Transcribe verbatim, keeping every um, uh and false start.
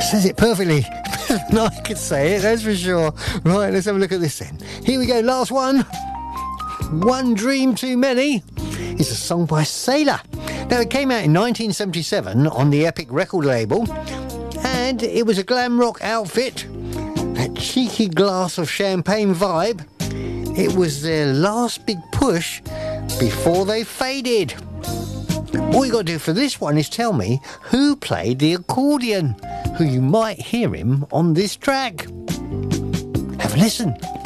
Says it perfectly. No, I could say it, that's for sure. Right, let's have a look at this then. Here we go, last one. One Dream Too Many is a song by Sailor. Now, it came out in nineteen seventy-seven on the Epic record label, and it was a glam rock outfit, that cheeky glass of champagne vibe. It was their last big push before they faded. All you got to do for this one is tell me who played the accordion, who you might hear him on this track. Have a listen.